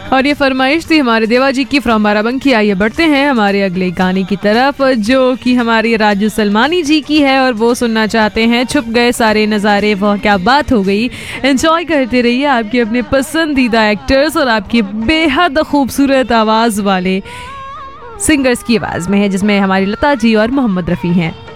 और ये फरमाइश थी हमारे देवा जी की फ्रॉम बाराबंकी। आइए बढ़ते हैं हमारे अगले गाने की तरफ, जो कि हमारी राजू सलमानी जी की है और वो सुनना चाहते हैं छुप गए सारे नज़ारे, वह क्या बात हो गई। एंजॉय करते रहिए आपके अपने पसंदीदा एक्टर्स और आपकी बेहद खूबसूरत आवाज़ वाले सिंगर्स की आवाज़ में है, जिसमें हमारी लता जी और मोहम्मद रफ़ी हैं।